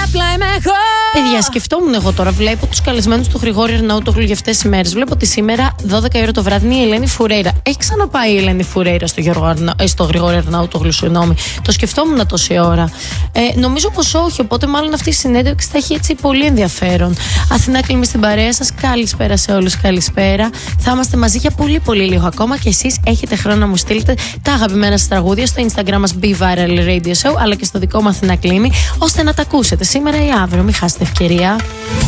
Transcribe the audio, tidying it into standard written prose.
απλά είμαι εγώ. Παιδιά, σκεφτόμουν εγώ τώρα. Βλέπω τους καλεσμένους του Γρηγόρη Αρναούτογλου για αυτές τις ημέρες. Βλέπω ότι σήμερα 12 η ώρα το βράδυ είναι η Ελένη Φουρέιρα. Έχει ξαναπάει η Ελένη Φουρέιρα στο Γρηγόρη Αρναούτογλου, συγγνώμη. Το σκεφτόμουν τόση ώρα. Νομίζω πως όχι, οπότε μάλλον αυτή η συνέντευξη θα έχει έτσι πολύ ενδιαφέρον. Αθηνά Κλίμη στην παρέα σας. Καλησπέρα σε όλους, καλησπέρα. Θα είμαστε μαζί για πολύ πολύ λίγο ακόμα και εσείς έχετε χρόνο να μου στείλετε τα αγαπημένα σας τραγούδια στο Instagram μας Be Viral Radio Show, αλλά και στο δικό μου Αθηνά Κλίμη, ώστε να τα ακούσετε σήμερα ή αύριο. Μην χάσετε ευκαιρία.